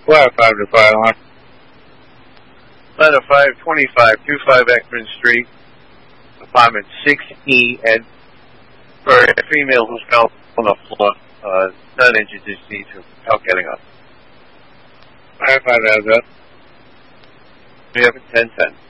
Flat 5 to fire alarm. Ladder 525, 25 Ekman Street, apartment 6E, and for a female who fell on the floor, non-injured deceased who help getting up. Fire 5 has that. We have a 1010.